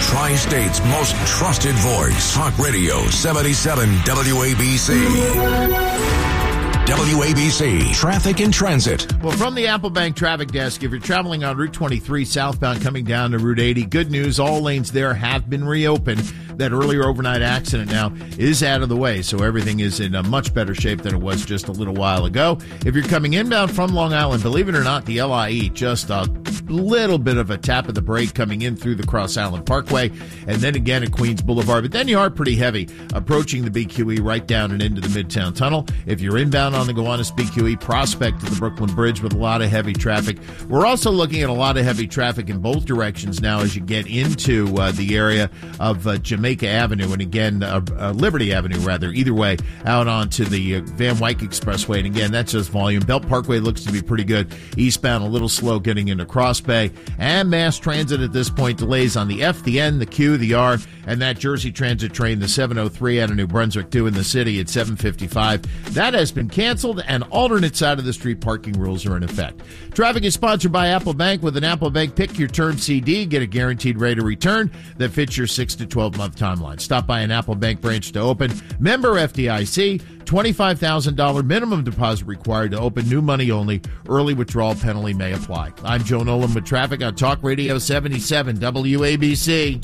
Tri-State's most trusted voice. Talk Radio 77 WABC. WABC Traffic and Transit. Well, from the Applebank Traffic Desk, if you're traveling on Route 23 southbound coming down to Route 80, good news, all lanes there have been reopened. That earlier overnight accident now is out of the way, so everything is in a much better shape than it was just a little while ago. If you're coming inbound from Long Island, believe it or not, the LIE, just a little bit of a tap of the brake coming in through the Cross Island Parkway, and then again at Queens Boulevard. But then you are pretty heavy approaching the BQE right down and into the Midtown Tunnel. If you're inbound on the Gowanus BQE, prospect to the Brooklyn Bridge with a lot of heavy traffic. We're also looking at a lot of heavy traffic in both directions now as you get into the area of Jamaica Avenue and again, Liberty Avenue rather, either way, out onto the Van Wyck Expressway. And again, that's just volume. Belt Parkway looks to be pretty good. Eastbound a little slow getting into Cross Bay. And mass transit at this point, delays on the F, the N, the Q, the R, and that Jersey Transit train, the 703 out of New Brunswick to in the city at 7:55. That has been canceled, and alternate side of the street parking rules are in effect. Traffic is sponsored by Apple Bank. With an Apple Bank Pick Your Term CD, get a guaranteed rate of return that fits your 6 to 12-month timeline. Stop by an Apple Bank branch to open. Member FDIC, $25,000 minimum deposit required to open, new money only. Early withdrawal penalty may apply. I'm Joe Nolan with traffic on Talk Radio 77 WABC.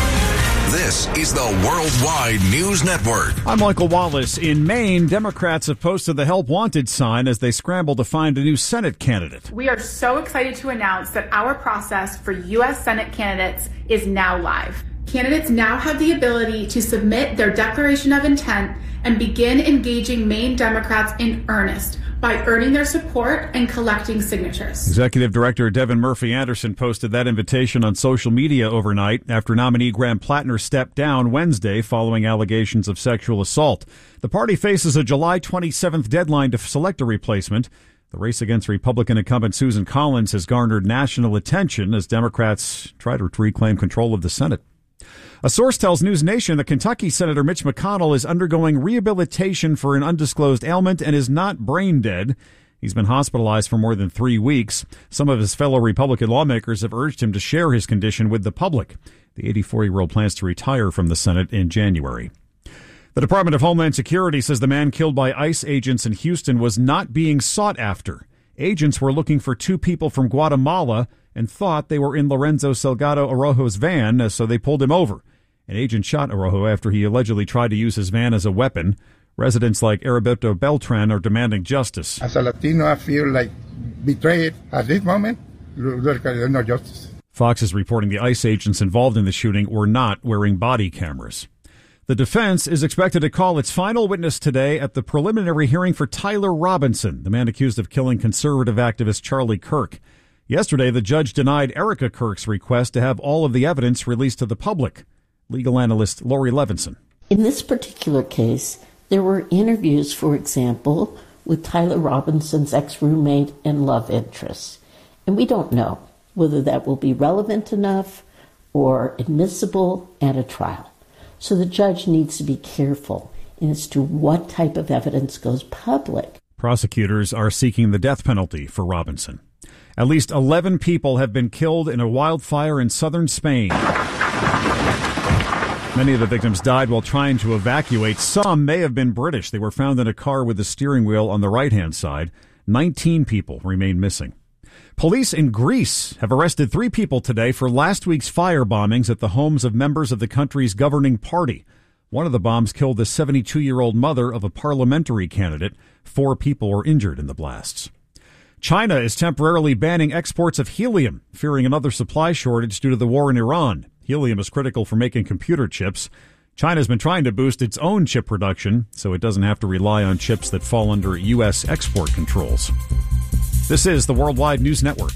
This is the Worldwide News Network. I'm Michael Wallace. In Maine, Democrats have posted the Help Wanted sign as they scramble to find a new Senate candidate. We are so excited to announce that our process for U.S. Senate candidates is now live. Candidates now have the ability to submit their declaration of intent and begin engaging Maine Democrats in earnest by earning their support and collecting signatures. Executive Director Devin Murphy Anderson posted that invitation on social media overnight after nominee Graham Plattner stepped down Wednesday following allegations of sexual assault. The party faces a July 27th deadline to select a replacement. The race against Republican incumbent Susan Collins has garnered national attention as Democrats try to reclaim control of the Senate. A source tells News Nation that Kentucky Senator Mitch McConnell is undergoing rehabilitation for an undisclosed ailment and is not brain dead. He's been hospitalized for more than 3 weeks. Some of his fellow Republican lawmakers have urged him to share his condition with the public. The 84-year-old plans to retire from the Senate in January. The Department of Homeland Security says the man killed by ICE agents in Houston was not being sought after. Agents were looking for 2 people from Guatemala and thought they were in Lorenzo Salgado Araujo's van, so they pulled him over. An agent shot Araujo after he allegedly tried to use his van as a weapon. Residents like Heriberto Beltran are demanding justice. As a Latino, I feel like betrayed at this moment. There's no justice. Fox is reporting the ICE agents involved in the shooting were not wearing body cameras. The defense is expected to call its final witness today at the preliminary hearing for Tyler Robinson, the man accused of killing conservative activist Charlie Kirk. Yesterday, the judge denied Erica Kirk's request to have all of the evidence released to the public. Legal analyst Lori Levinson. In this particular case, there were interviews, for example, with Tyler Robinson's ex-roommate and love interest. And we don't know whether that will be relevant enough or admissible at a trial. So the judge needs to be careful as to what type of evidence goes public. Prosecutors are seeking the death penalty for Robinson. At least 11 people have been killed in a wildfire in southern Spain. Many of the victims died while trying to evacuate. Some may have been British. They were found in a car with the steering wheel on the right-hand side. 19 people remain missing. Police in Greece have arrested 3 people today for last week's fire bombings at the homes of members of the country's governing party. One of the bombs killed the 72-year-old mother of a parliamentary candidate. 4 people were injured in the blasts. China is temporarily banning exports of helium, fearing another supply shortage due to the war in Iran. Helium is critical for making computer chips. China's been trying to boost its own chip production so it doesn't have to rely on chips that fall under U.S. export controls. This is the Worldwide News Network.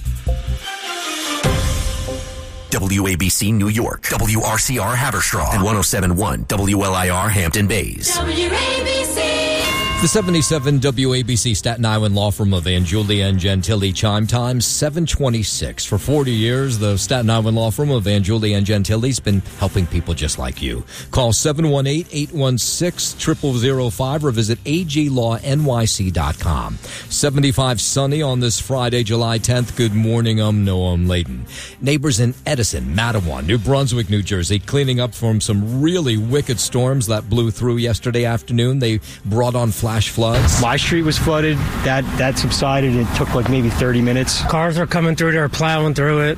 WABC New York, WRCR Haverstraw, and 107.1 WLIR Hampton Bays. WABC. The 77 WABC Staten Island law firm of Angiulia and Gentili chime time 7:26. For 40 years, the Staten Island law firm of Angiulia and Gentili has been helping people just like you. Call 718-816-0005 or visit aglawnyc.com. 75 sunny on this Friday, July 10th. Good morning. I'm Noam Layden. Neighbors in Edison, Matawan, New Brunswick, New Jersey, cleaning up from some really wicked storms that blew through yesterday afternoon. They brought on flash floods. My street was flooded. That subsided. It took like maybe 30 minutes. Cars are coming through there, plowing through it.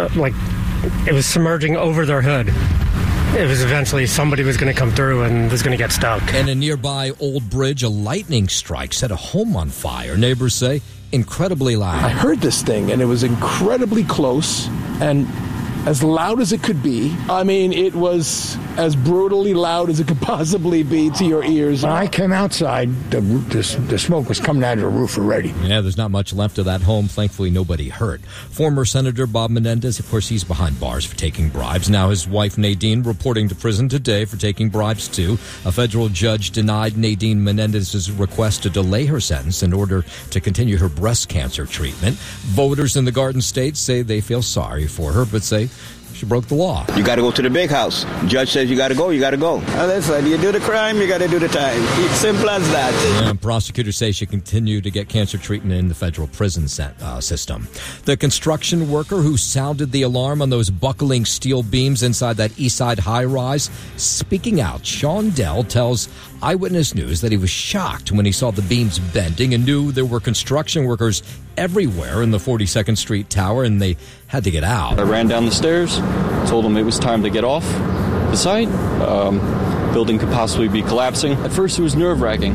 It was submerging over their hood. It was eventually somebody was going to come through and was going to get stuck. And a nearby old bridge, a lightning strike set a home on fire. Neighbors say incredibly loud. I heard this thing and it was incredibly close and as loud as it could be. I mean, it was as brutally loud as it could possibly be to your ears. When I came outside, the smoke was coming out of the roof already. Yeah, there's not much left of that home. Thankfully, nobody hurt. Former Senator Bob Menendez, of course, he's behind bars for taking bribes. Now his wife, Nadine, reporting to prison today for taking bribes, too. A federal judge denied Nadine Menendez's request to delay her sentence in order to continue her breast cancer treatment. Voters in the Garden State say they feel sorry for her, but say she broke the law. You got to go to the big house. Judge says you got to go, you got to go. Listen, you do the crime, you got to do the time. Simple as that. And prosecutors say she continued to get cancer treatment in the federal prison system. The construction worker who sounded the alarm on those buckling steel beams inside that East Side high-rise, speaking out, Sean Dell tells Eyewitness News that he was shocked when he saw the beams bending and knew there were construction workers everywhere in the 42nd Street Tower, and they had to get out. I ran down the stairs, told them it was time to get off the site. Building could possibly be collapsing. At first, it was nerve-wracking.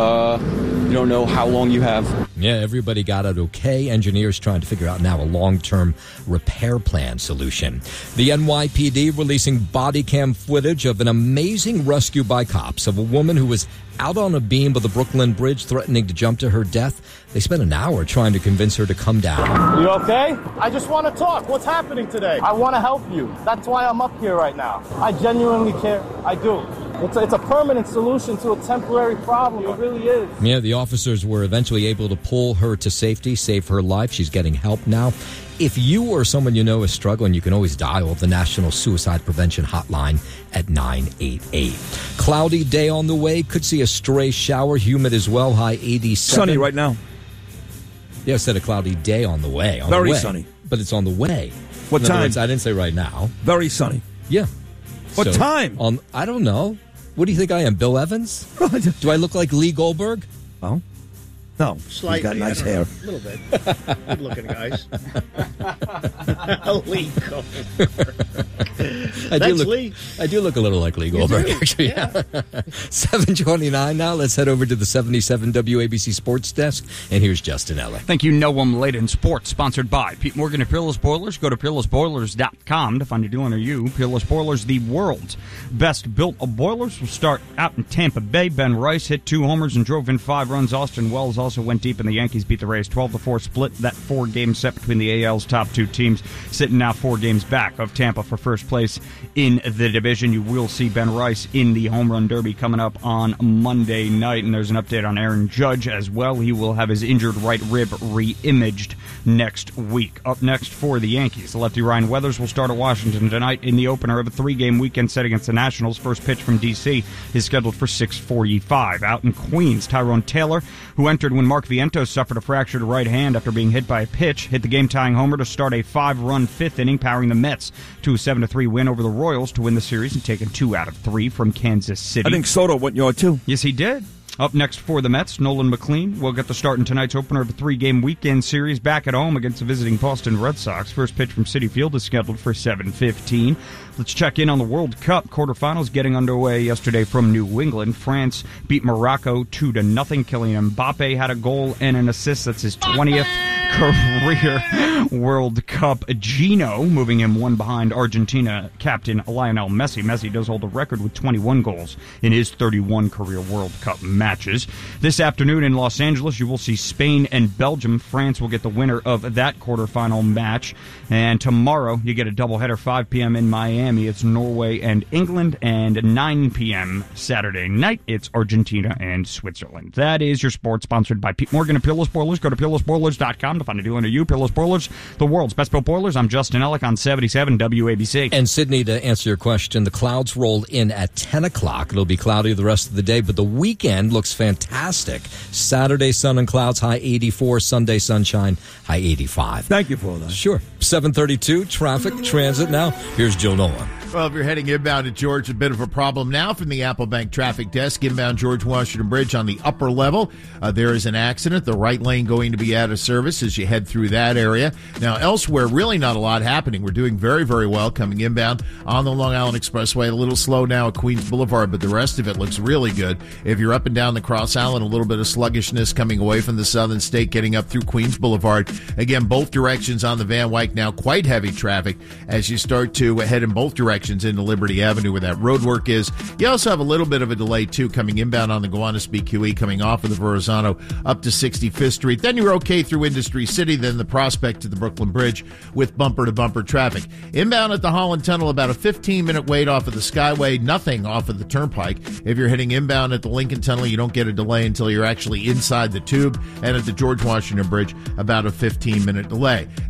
You don't know how long you have. Yeah, everybody got out okay. Engineers trying to figure out now a long-term repair plan solution. The NYPD releasing body cam footage of an amazing rescue by cops of a woman who was out on a beam of the Brooklyn Bridge threatening to jump to her death. They spent an hour trying to convince her to come down. You okay? I just want to talk. What's happening today? I want to help you. That's why I'm up here right now. I genuinely care. I do. It's a permanent solution to a temporary problem. It really is. Yeah, the officers were eventually able to pull her to safety, save her life. She's getting help now. If you or someone you know is struggling, you can always dial the National Suicide Prevention Hotline at 988. Cloudy day on the way. Could see a stray shower. Humid as well. High 87. Sunny right now. Yeah, I said a cloudy day on the way. Very sunny. But it's on the way. What time? Words, I didn't say right now. Very sunny. Yeah. What time? I don't know. What do you think I am, Bill Evans? Do I look like Lee Goldberg? Oh. No, slightly. He's got nice hair. A little bit. Good looking guys. Lee Goldberg. I do look a little like Lee Goldberg, actually. Yeah. 7:29 now. Let's head over to the 77 WABC Sports Desk, and here's Justin Eller. Thank you, Noam Layden. Sports sponsored by Pete Morgan at Peerless Boilers. Go to peerlessboilers.com to find a dealer near you. Peerless Boilers, the world's best built boilers. Will start out in Tampa Bay. Ben Rice hit 2 homers and drove in 5 runs. Austin Wells also went deep, and the Yankees beat the Rays 12-4, split that 4-game set between the AL's top 2 teams, sitting now 4 games back of Tampa for first place in the division. You will see Ben Rice in the Home Run Derby coming up on Monday night, and there's an update on Aaron Judge as well. He will have his injured right rib re-imaged next week. Up next for the Yankees, the lefty Ryan Weathers will start at Washington tonight in the opener of a 3-game weekend set against the Nationals. First pitch from D.C. is scheduled for 6:45. Out in Queens, Tyrone Taylor, who entered when Mark Vientos suffered a fractured right hand after being hit by a pitch, hit the game-tying homer to start a 5-run 5th inning, powering the Mets to a 7-3 win over the Royals to win the series and taking 2 out of 3 from Kansas City. I think Soto went yard too. Yes, he did. Up next for the Mets, Nolan McLean will get the start in tonight's opener of a 3-game weekend series back at home against the visiting Boston Red Sox. First pitch from Citi Field is scheduled for 7:15. Let's check in on the World Cup. Quarterfinals getting underway yesterday from New England. France beat Morocco 2-0. Kylian Mbappe had a goal and an assist. That's his 20th career World Cup. Gino moving him one behind Argentina captain Lionel Messi. Messi does hold a record with 21 goals in his 31 career World Cup matches. This afternoon in Los Angeles, you will see Spain and Belgium. France will get the winner of that quarterfinal match. And tomorrow, you get a doubleheader, 5 p.m. in Miami. It's Norway and England. And 9 p.m. Saturday night, it's Argentina and Switzerland. That is your sports, sponsored by Pete Morgan of Peerless Boilers. Go to peerlessboilers.com to find a deal under you. Peerless Boilers, the world's best built boilers. I'm Justin Ellick on 77 WABC. And Sydney, to answer your question, the clouds roll in at 10 o'clock. It'll be cloudy the rest of the day, but the weekend looks fantastic. Saturday, sun and clouds, high 84. Sunday, sunshine, high 85. Thank you for that. Sure. 7:32, traffic, transit now. Here's Jill Nolan. Well, if you're heading inbound at George, a bit of a problem now from the Apple Bank traffic desk. Inbound George Washington Bridge on the upper level. There is an accident. The right lane going to be out of service as you head through that area. Now, elsewhere, really not a lot happening. We're doing very, very well coming inbound on the Long Island Expressway. A little slow now at Queens Boulevard, but the rest of it looks really good. If you're up and down the Cross Island, a little bit of sluggishness coming away from the Southern State, getting up through Queens Boulevard. Again, both directions on the Van Wyck now quite heavy traffic as you start to head in both directions into Liberty Avenue where that road work is. You also have a little bit of a delay, too, coming inbound on the Gowanus BQE, coming off of the Verrazano up to 65th Street. Then you're okay through Industry City, then the Prospect to the Brooklyn Bridge with bumper-to-bumper traffic. Inbound at the Holland Tunnel, about a 15-minute wait off of the Skyway, nothing off of the Turnpike. If you're heading inbound at the Lincoln Tunnel, you don't get a delay until you're actually inside the tube. And at the George Washington Bridge, about a 15-minute delay.